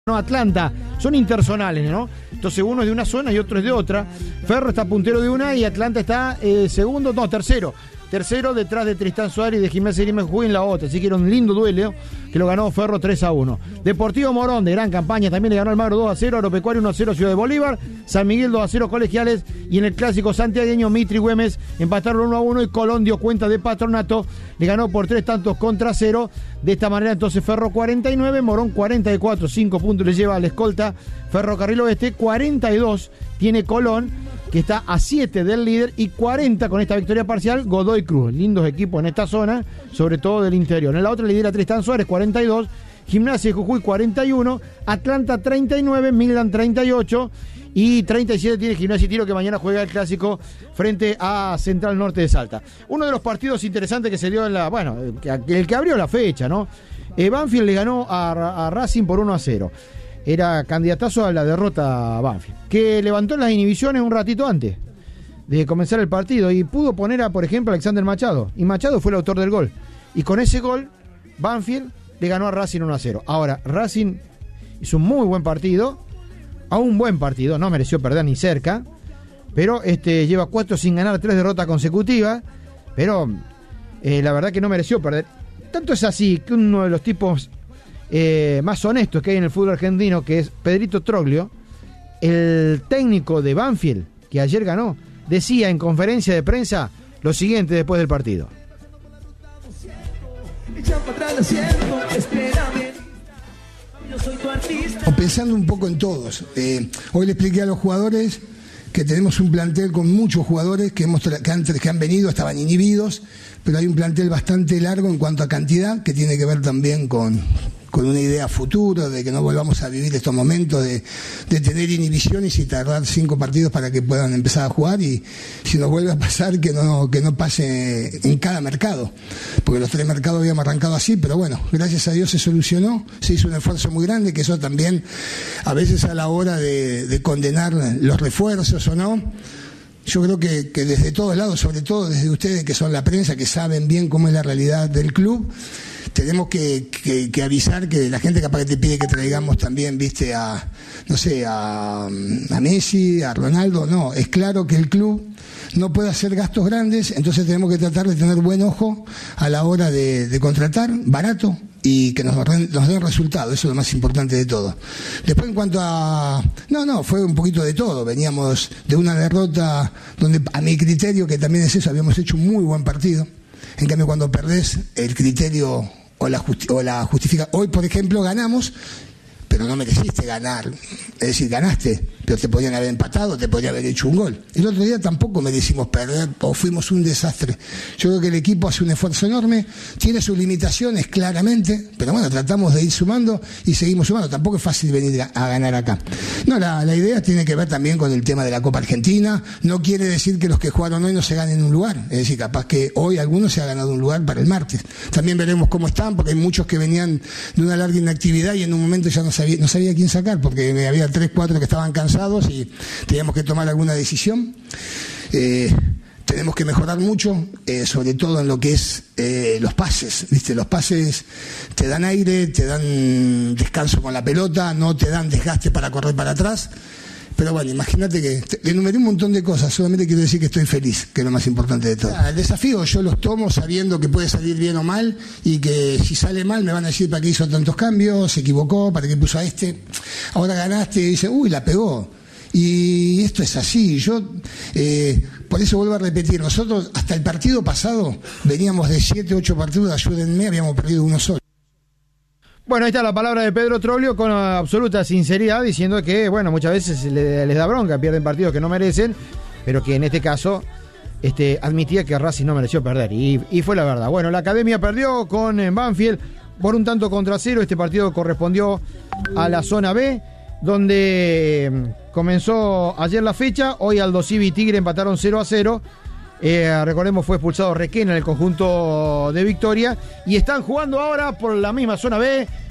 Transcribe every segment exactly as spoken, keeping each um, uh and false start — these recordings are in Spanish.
No, Atlanta, son interzonales, ¿no? Entonces uno es de una zona y otro es de otra. Ferro está puntero de una y Atlanta está eh, segundo, no, tercero. Tercero detrás de Tristán Suárez y de Gimnasia Grima Jujuy en la otra. Así que era un lindo duelo que lo ganó Ferro tres a uno. Deportivo Morón, de gran campaña, también le ganó Almagro dos a cero. Agropecuario uno a cero Ciudad de Bolívar. San Miguel dos a cero Colegiales. Y en el clásico santiagueño, Mitri Güemes empataron uno a uno y Colón dio cuenta de Patronato. Le ganó por tres tantos contra cero. De esta manera entonces Ferro cuarenta y nueve, Morón cuarenta y cuatro. cinco puntos le lleva al escolta Ferrocarril Oeste. cuarenta y dos tiene Colón, que está a siete del líder, y cuarenta con esta victoria parcial Godoy Cruz. Lindos equipos en esta zona, sobre todo del interior. En la otra lidera Tristán Suárez, cuarenta y dos, Gimnasia de Jujuy cuarenta y uno, Atlanta treinta y nueve, Midland treinta y ocho y treinta y siete tiene Gimnasia y Tiro, que mañana juega el clásico frente a Central Norte de Salta. Uno de los partidos interesantes que se dio en la, bueno, el que abrió la fecha, ¿no? Eh, Banfield le ganó a, a Racing por uno a cero. Era candidatazo a la derrota a Banfield, que levantó las inhibiciones un ratito antes de comenzar el partido y pudo poner a, por ejemplo, a Alexander Machado, y Machado fue el autor del gol, y con ese gol Banfield le ganó a Racing uno a cero. Ahora, Racing hizo un muy buen partido, a un buen partido, no mereció perder ni cerca, pero este lleva cuatro sin ganar, tres derrotas consecutivas, pero eh, la verdad que no mereció perder. Tanto es así que uno de los tipos Eh, más honestos que hay en el fútbol argentino, que es Pedrito Troglio, el técnico de Banfield, que ayer ganó, decía en conferencia de prensa lo siguiente después del partido. Pensando un poco en todos, eh, hoy le expliqué a los jugadores que tenemos un plantel con muchos jugadores que, hemos tra- que, han, que han venido, estaban inhibidos, pero hay un plantel bastante largo en cuanto a cantidad, que tiene que ver también con, con una idea futuro, de que no volvamos a vivir estos momentos de, de tener inhibiciones y tardar cinco partidos para que puedan empezar a jugar, y si nos vuelve a pasar, que no, que no pase en cada mercado, porque los tres mercados habíamos arrancado así, pero bueno, gracias a Dios se solucionó, se hizo un esfuerzo muy grande, que eso también a veces a la hora de, de condenar los refuerzos o no, yo creo que, que desde todos lados, sobre todo desde ustedes que son la prensa, que saben bien cómo es la realidad del club, tenemos que, que, que avisar que la gente capaz que te pide que traigamos también, viste, a, no sé, a, a Messi, a Ronaldo. No, es claro que el club no puede hacer gastos grandes, entonces tenemos que tratar de tener buen ojo a la hora de, de contratar barato y que nos, nos den resultados. Eso es lo más importante de todo. Después, en cuanto a... No, no, fue un poquito de todo. Veníamos de una derrota donde, a mi criterio, que también es eso, habíamos hecho un muy buen partido. En cambio, cuando perdés, el criterio o la, justi- o la justifica. Hoy, por ejemplo, ganamos, pero no mereciste ganar. Es decir, ganaste, pero te podían haber empatado, te podrían haber hecho un gol. El otro día tampoco merecimos perder, o fuimos un desastre. Yo creo que el equipo hace un esfuerzo enorme, tiene sus limitaciones claramente, pero bueno, tratamos de ir sumando y seguimos sumando. Tampoco es fácil venir a, a ganar acá. No, la, la idea tiene que ver también con el tema de la Copa Argentina. No quiere decir que los que jugaron hoy no se ganen un lugar. Es decir, capaz que hoy algunos se ha ganado un lugar para el martes. También veremos cómo están, porque hay muchos que venían de una larga inactividad y en un momento ya no sabía, no sabía quién sacar, porque había tres, cuatro que estaban cansados y teníamos que tomar alguna decisión. Eh, tenemos que mejorar mucho, eh, sobre todo en lo que es eh, los pases, ¿viste? Los pases te dan aire, te dan descanso con la pelota, no te dan desgaste para correr para atrás. Pero bueno, imagínate que te enumeré un montón de cosas, solamente quiero decir que estoy feliz, que es lo más importante de todo. El desafío yo los tomo sabiendo que puede salir bien o mal, y que si sale mal me van a decir para qué hizo tantos cambios, se equivocó, para qué puso a este. Ahora ganaste y dice, uy, la pegó. Y esto es así. Yo eh, por eso vuelvo a repetir, nosotros hasta el partido pasado veníamos de siete, ocho partidos, ayúdenme, habíamos perdido uno solo. Bueno, ahí está la palabra de Pedro Troglio con absoluta sinceridad, diciendo que, bueno, muchas veces les, les da bronca, pierden partidos que no merecen, pero que en este caso este, admitía que Racing no mereció perder, y, y fue la verdad. Bueno, la Academia perdió con Banfield por un tanto contra cero. Este partido correspondió a la zona B, donde comenzó ayer la fecha. Hoy Aldo Civi y Tigre empataron cero a cero. Eh, recordemos, fue expulsado Requena en el conjunto de Victoria, y están jugando ahora por la misma zona B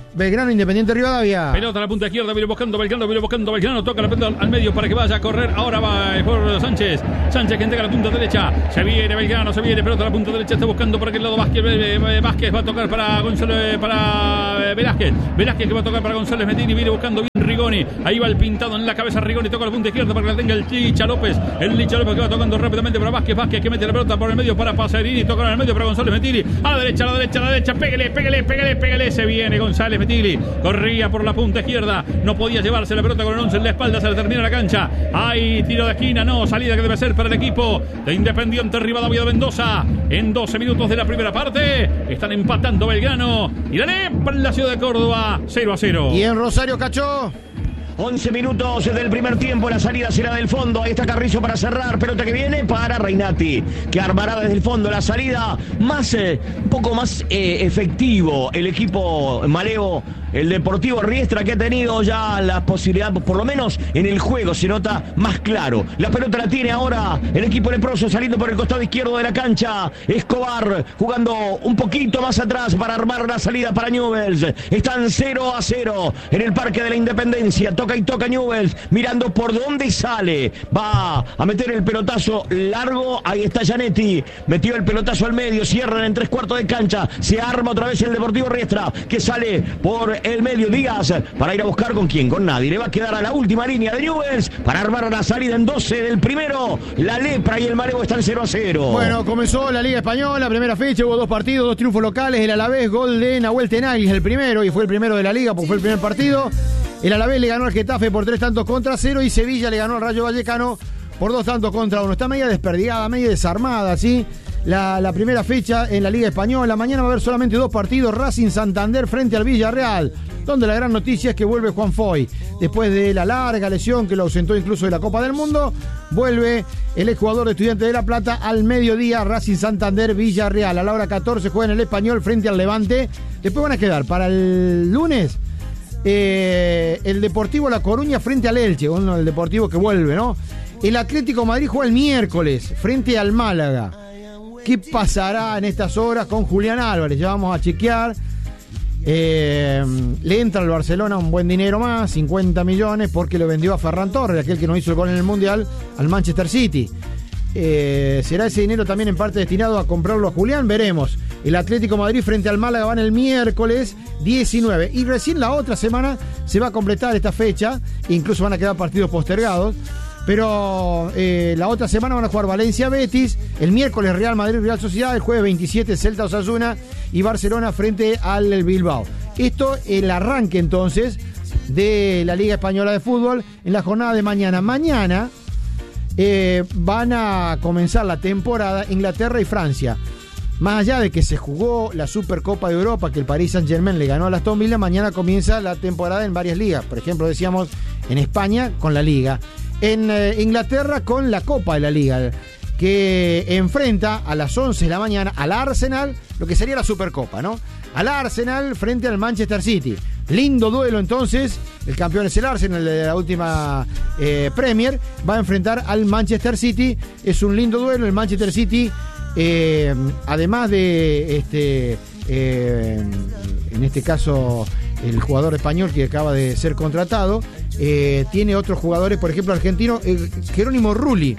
Belgrano Independiente Rivadavia. Pelota a la punta izquierda, viene buscando Belgrano, viene buscando Belgrano, toca la pelota al medio para que vaya a correr. Ahora va por Sánchez. Sánchez que entrega la punta derecha. Se viene Belgrano, se viene, pelota a la punta derecha, está buscando por aquel lado Vázquez. Vázquez va a tocar para González, para Velázquez. Velázquez que va a tocar para González Medini, viene buscando bien Rigoni. Ahí va el pintado en la cabeza Rigoni, toca la punta izquierda para que la tenga el Licha López. El Licha López que va tocando rápidamente para Vázquez. Vázquez que mete la pelota por el medio para Pasarini, toca en el medio para González Medini. A la derecha, a la derecha, a la derecha. Pégale, pégale, pégale, pégale. Se viene González Medini. Corría por la punta izquierda, no podía llevarse la pelota con el once en la espalda, se le termina la cancha. Hay tiro de esquina, no, salida que debe ser para el equipo de Independiente Rivadavia de Mendoza. En doce minutos de la primera parte, están empatando Belgrano y la L E P en la ciudad de Córdoba, cero a cero. Y en Rosario, Cacho. once minutos del primer tiempo, la salida será del fondo. Ahí está Carrizo para cerrar, pelota que viene para Reinati, que armará desde el fondo la salida. Más, eh, un poco más eh, efectivo el equipo Malevo, el Deportivo Riestra, que ha tenido ya la posibilidad, por lo menos en el juego se nota más claro. La pelota la tiene ahora el equipo leproso, saliendo por el costado izquierdo de la cancha. Escobar jugando un poquito más atrás para armar la salida para Newell's. Están cero a cero en el Parque de la Independencia. Toca y toca Newell's, mirando por dónde sale. Va a meter el pelotazo largo. Ahí está Gianetti, metió el pelotazo al medio. Cierran en tres cuartos de cancha. Se arma otra vez el Deportivo Riestra, que sale por el medio. Díaz para ir a buscar con quién, con nadie. Le va a quedar a la última línea de Newell's para armar la salida en doce del primero. La Lepra y el Malevo están cero a cero. Bueno, comenzó la Liga Española, primera fecha, hubo dos partidos, dos triunfos locales. El Alavés, gol de Nahuel Tenagui, el primero, y fue el primero de la Liga porque fue el primer partido. El Alavés le ganó al Getafe por tres tantos contra cero y Sevilla le ganó al Rayo Vallecano por dos tantos contra uno. Está media desperdigada, media desarmada, ¿sí? La, la primera fecha en la Liga Española. Mañana va a haber solamente dos partidos. Racing Santander frente al Villarreal, donde la gran noticia es que vuelve Juan Foy. Después de la larga lesión que lo ausentó incluso de la Copa del Mundo, vuelve el exjugador de Estudiantes de La Plata al mediodía. Racing Santander Villarreal. A la hora catorce juega en el Español frente al Levante. Después van a quedar para el lunes eh, el Deportivo La Coruña frente al Elche. Bueno, el Deportivo que vuelve, ¿no? El Atlético Madrid juega el miércoles frente al Málaga. ¿Qué pasará en estas horas con Julián Álvarez? Ya vamos a chequear. Eh, le entra al Barcelona un buen dinero más, cincuenta millones, porque lo vendió a Ferran Torres, aquel que no hizo el gol en el Mundial, al Manchester City. Eh, ¿Será ese dinero también en parte destinado a comprarlo a Julián? Veremos. El Atlético Madrid frente al Málaga van el miércoles diecinueve. Y recién la otra semana se va a completar esta fecha. Incluso van a quedar partidos postergados. Pero eh, la otra semana van a jugar Valencia-Betis, el miércoles Real Madrid-Real Sociedad, el jueves veintisiete Celta-Osasuna y Barcelona frente al Bilbao. Esto el arranque entonces de la Liga Española de Fútbol en la jornada de mañana. Mañana eh, van a comenzar la temporada Inglaterra y Francia. Más allá de que se jugó la Supercopa de Europa, que el Paris Saint-Germain le ganó a Aston Villa, mañana comienza la temporada en varias ligas. Por ejemplo, decíamos en España con la Liga. En eh, Inglaterra con la Copa de la Liga, que enfrenta a las once de la mañana al Arsenal, lo que sería la Supercopa, ¿no? Al Arsenal frente al Manchester City. Lindo duelo entonces, el campeón es el Arsenal de la última eh, Premier, va a enfrentar al Manchester City, es un lindo duelo. El Manchester City, eh, además de este, eh, en este caso el jugador español que acaba de ser contratado, eh, tiene otros jugadores, por ejemplo argentino, eh, Jerónimo Rulli,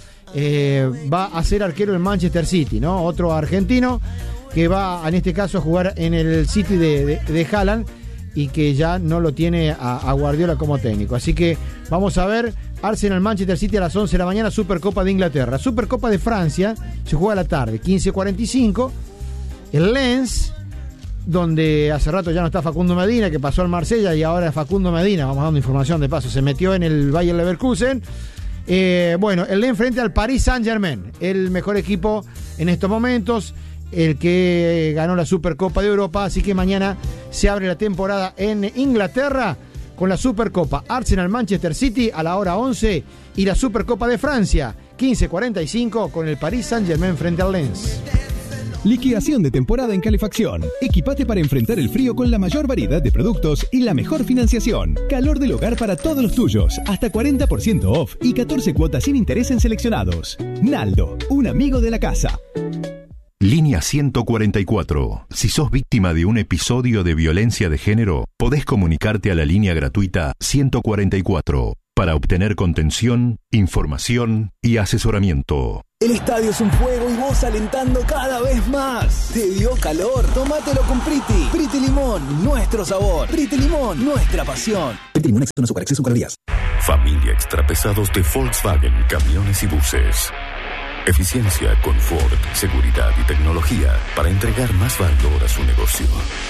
eh, va a ser arquero en Manchester City, ¿no? Otro argentino que va en este caso a jugar en el City de, de, de Haaland, y que ya no lo tiene a, a Guardiola como técnico. Así que vamos a ver Arsenal Manchester City a las once de la mañana, Supercopa de Inglaterra. Supercopa de Francia se juega a la tarde, quince cuarenta y cinco, el Lens, donde hace rato ya no está Facundo Medina, que pasó al Marsella, y ahora Facundo Medina, vamos dando información de paso, se metió en el Bayer Leverkusen. Eh, bueno, el Lens frente al Paris Saint-Germain, el mejor equipo en estos momentos, el que ganó la Supercopa de Europa. Así que mañana se abre la temporada en Inglaterra con la Supercopa Arsenal Manchester City a la hora once, y la Supercopa de Francia quince cuarenta y cinco con el Paris Saint-Germain frente al Lens. Liquidación de temporada en calefacción. Equipate para enfrentar el frío con la mayor variedad de productos y la mejor financiación. Calor del hogar para todos los tuyos. Hasta cuarenta por ciento off y catorce cuotas sin interés en seleccionados. Naldo, un amigo de la casa. Línea ciento cuarenta y cuatro. Si sos víctima de un episodio de violencia de género, podés comunicarte a la línea gratuita ciento cuarenta y cuatro para obtener contención, información y asesoramiento. El estadio es un fuego y vos alentando cada vez más. ¿Te dio calor? Tómatelo con Priti. Priti Limón, nuestro sabor. Priti Limón, nuestra pasión. Priti Limón extra azúcar, exceso calorías. Familia Extrapesados de Volkswagen, camiones y buses. Eficiencia, confort, seguridad y tecnología para entregar más valor a su negocio.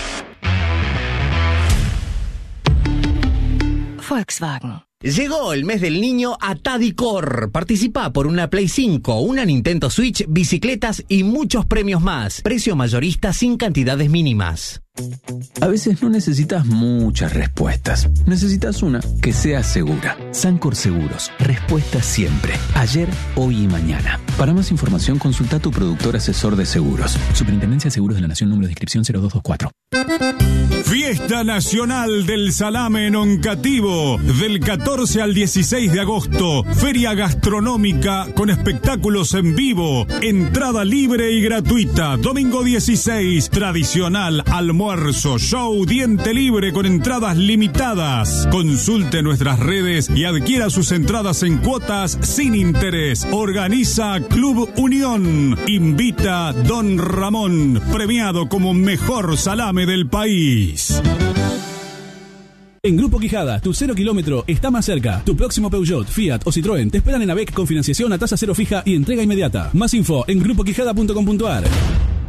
Volkswagen. Llegó el mes del niño a Tadicor. Participa por una Play cinco, una Nintendo Switch, bicicletas y muchos premios más. Precio mayorista sin cantidades mínimas. A veces no necesitas muchas respuestas. Necesitas una que sea segura. Sancor Seguros. Respuesta siempre. Ayer, hoy y mañana. Para más información, consulta a tu productor asesor de seguros. Superintendencia de Seguros de la Nación, número de inscripción cero dos dos cuatro. Fiesta Nacional del Salame en Oncativo. Del catorce al dieciséis de agosto. Feria gastronómica con espectáculos en vivo. Entrada libre y gratuita. Domingo dieciséis. Tradicional almuerzo, show, diente libre con entradas limitadas. Consulte nuestras redes y adquiera sus entradas en cuotas sin interés. Organiza Club Unión. Invita Don Ramón, premiado como mejor salame del país. En Grupo Quijada, tu cero kilómetro está más cerca. Tu próximo Peugeot, Fiat o Citroën te esperan en A B E C con financiación a tasa cero fija y entrega inmediata. Más info en grupo quijada punto com punto a r.